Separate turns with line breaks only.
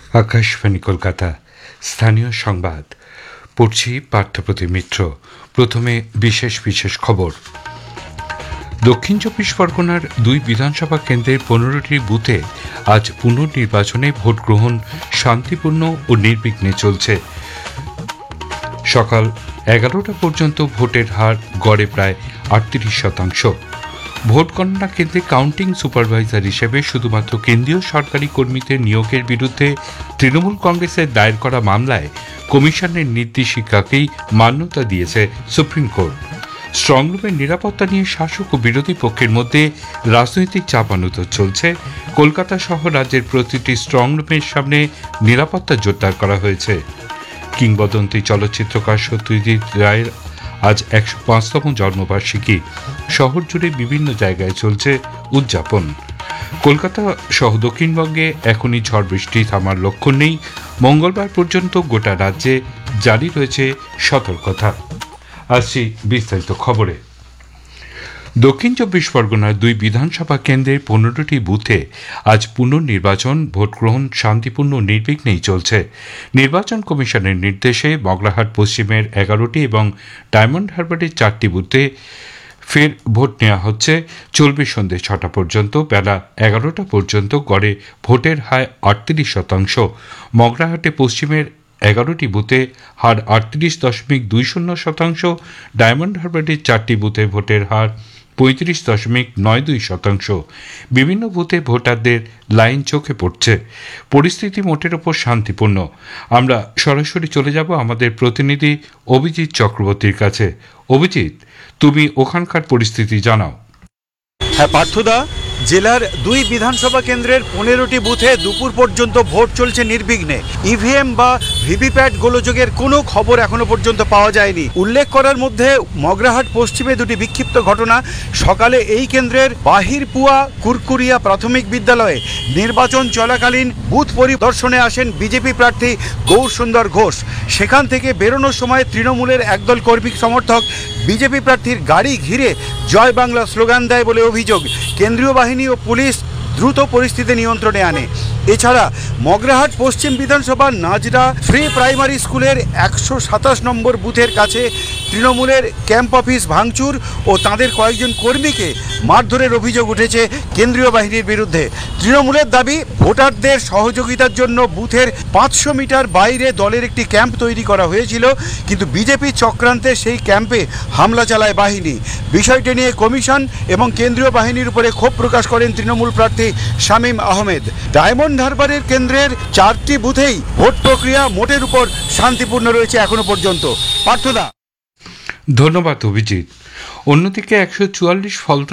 আকাশবাণী কলকাতা স্থানীয় সংবাদ পড়ছি পার্থপ্রতিম মিত্র। প্রথমে বিশেষ বিশেষ খবর। দক্ষিণ চব্বিশ পরগনার 2 বিধানসভা কেন্দ্রের 15টি বুথে আজ পুনর্নির্বাচনে ভোট গ্রহণ শান্তিপূর্ণ ও নির্বিঘ্নে চলছে। সকাল 11টা পর্যন্ত ভোটের হার গড়ে প্রায় 38%। ভোট গণনা কেন্দ্রে কাউন্টিং সুপারভাইজার হিসেবে শুধুমাত্র কেন্দ্রীয় সরকারি কর্মীদের নিয়োগের বিরুদ্ধে তৃণমূল কংগ্রেসের দায়ের করা মামলায় কমিশনের নির্দেশিকাকেই মান্যতা দিয়েছে সুপ্রিম কোর্ট। স্ট্রংরুমের নিরাপত্তা নিয়ে শাসক ও বিরোধী পক্ষের মধ্যে রাজনৈতিক চাপানুতর চলছে। কলকাতা সহ রাজ্যের প্রতিটি স্ট্রংরুমের সামনে নিরাপত্তা জোরদার করা হয়েছে। কিংবদন্তি চলচ্চিত্রকার সত্যজিৎ রায়ের আজ 105তম জন্মবার্ষিকী। শহর জুড়ে বিভিন্ন জায়গায় চলছে উদযাপন। কলকাতা সহ দক্ষিণবঙ্গে এখনই ঝড় বৃষ্টি থামার লক্ষণ নেই। মঙ্গলবার পর্যন্ত গোটা রাজ্যে জারি রয়েছে সতর্কতা। আসছি বিস্তারিত খবরে। দক্ষিণ চব্বিশ পরগনার 2 বিধানসভা কেন্দ্রের 15টি বুথে আজ পুনর্নির্বাচন ভোট গ্রহণ শান্তিপূর্ণ নির্বিঘ্নেই চলছে। নির্বাচন কমিশনের নির্দেশে মগরাহাট পশ্চিমের 11টি এবং ডায়মন্ড হারবারের 4টি বুথে ফের ভোট নেওয়া হচ্ছে। চলবে সন্ধ্যে 6টা পর্যন্ত। বেলা 11টা পর্যন্ত গড়ে ভোটের হার 38%। মগরাহাটে পশ্চিমের 11টি বুথে হার 38.20%। ডায়মন্ড হারবারের 4টি বুথে ভোটের হার 35.92%। বিভিন্ন বুথে ভোটারদের লাইন চোখে পড়ছে। পরিস্থিতি মোটের ওপর শান্তিপূর্ণ। আমরা সরাসরি চলে যাব আমাদের প্রতিনিধি অভিজিৎ চক্রবর্তীর কাছে। অভিজিৎ, তুমি ওখানকার পরিস্থিতি জানাও।
হ্যাঁ পার্থদা, জেলার 2 বিধানসভা কেন্দ্রের 15টি বুথে দুপুর পর্যন্ত ভোট চলছে নির্বিঘ্নে। ইভিএম বা ভিভিপ্যাট গোলযোগের কোনো খবর এখনো পর্যন্ত পাওয়া যায়নি। উল্লেখ করার মধ্যে মগরাহাট পশ্চিমে 2টি বিক্ষিপ্ত ঘটনা। সকালে এই কেন্দ্রের বাহিরপুয়া কুরকুরিয়া প্রাথমিক বিদ্যালয়ে নির্বাচন চলাকালীন বুথ পরিদর্শনে আসেন বিজেপি প্রার্থী গৌরসুন্দর ঘোষ। সেখান থেকে বেরোনোর সময় তৃণমূলের একদল কর্মী সমর্থক বিজেপি প্রার্থীর গাড়ি ঘিরে জয় বাংলা স্লোগান দেয় বলে অভিযোগ। কেন্দ্রীয় বাহিনী ও পুলিশ দ্রুত পরিস্থিতি নিয়ন্ত্রণে আনে। এছাড়া মগরাহাট পশ্চিম বিধানসভার নাজরা ফ্রি প্রাইমারি স্কুলের 127 নম্বর বুথের কাছে তৃণমূলের ক্যাম্প অফিস ভাঙচুর ও তাদের কয়েকজন কর্মীকে মারধরের অভিযোগ উঠেছে কেন্দ্রীয় বাহিনীর বিরুদ্ধে। তৃণমূলের দাবি, ভোটারদের সহযোগিতার জন্য বুথের 500 মিটার বাইরে দলের একটি ক্যাম্প তৈরি করা হয়েছিল, কিন্তু বিজেপি চক্রান্তে সেই ক্যাম্পে হামলা চালায় বাহিনী। বিষয়টি নিয়ে কমিশন এবং কেন্দ্রীয় বাহিনীর উপরে ক্ষোভ প্রকাশ করেন তৃণমূল প্রার্থী শামীম আহমেদ। ডায়মন্ড হারবারের কেন্দ্রের 4টি বুথেই ভোট প্রক্রিয়া মোটের উপর শান্তিপূর্ণ রয়েছে এখনো পর্যন্ত। পার্থদা,
ধন্যবাদ অভিজিৎ। অন্যদিকে 144 ফলতা